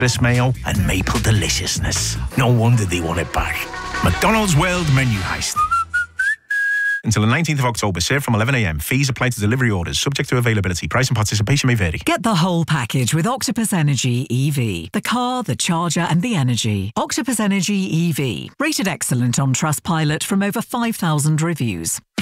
lettuce mayo and maple deliciousness. No wonder they want it back. McDonald's World Menu Heist. Until the 19th of October, served from 11 a.m. Fees apply to delivery orders, subject to availability. Price and participation may vary. Get the whole package with Octopus Energy EV. The car, the charger and the energy. Octopus Energy EV. Rated excellent on Trustpilot from over 5,000 reviews.